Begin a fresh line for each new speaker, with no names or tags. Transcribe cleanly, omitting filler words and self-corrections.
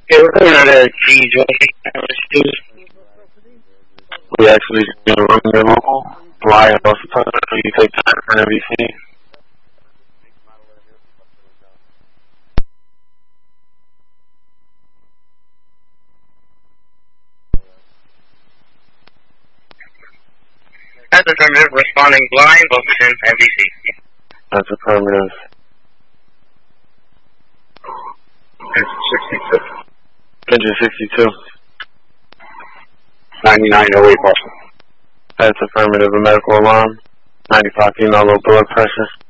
Yeah, we're coming out of G.
We actually just run the local. Why else you take time for everything?
That's affirmative. Responding blind. Wilson, NBC.
That's affirmative.
It's 62.
Engine 62.
9908 Boston.
That's affirmative. A medical alarm. 95 female, low blood pressure.